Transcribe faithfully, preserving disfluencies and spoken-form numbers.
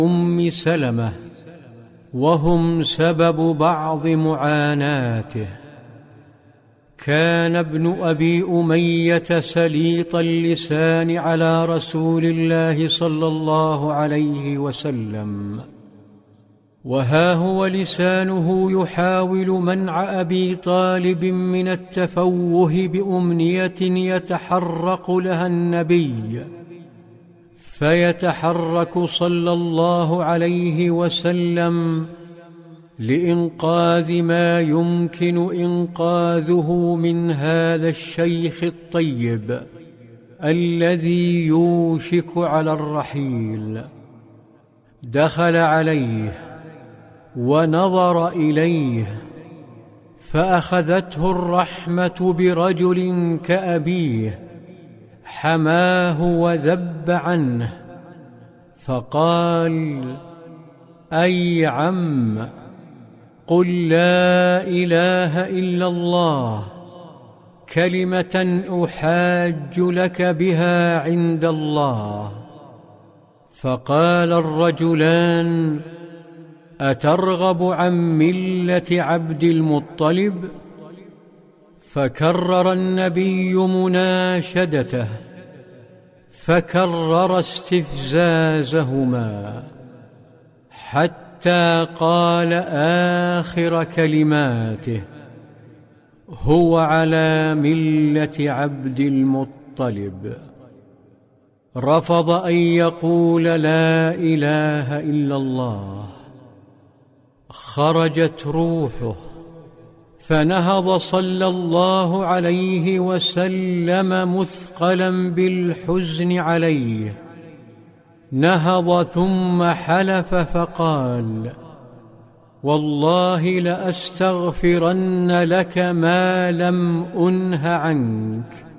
أم سلمة، وهم سبب بعض معاناته. كان ابن أبي أمية سليط اللسان على رسول الله صلى الله عليه وسلم، وها هو لسانه يحاول منع أبي طالب من التفوه بأمنية يتحرق لها النبي، فيتحرك صلى الله عليه وسلم لإنقاذ ما يمكن إنقاذه من هذا الشيخ الطيب الذي يوشك على الرحيل. دخل عليه ونظر إليه، فأخذته الرحمة برجل كأبيه حماه وذب عنه، فقال: أي عم، قل لا إله إلا الله، كلمة أحاج لك بها عند الله. فقال الرجلان: أترغب عن ملة عبد المطلب؟ فكرر النبي مناشدته، فكرر استفزازهما حتى قال آخر كلماته: هو على ملة عبد المطلب. رفض أن يقول لا إله إلا الله. خرجت روحه، فنهض صلى الله عليه وسلم مثقلا بالحزن عليه. نهض ثم حلف فقال: والله لأستغفرن لك ما لم أنه عنك.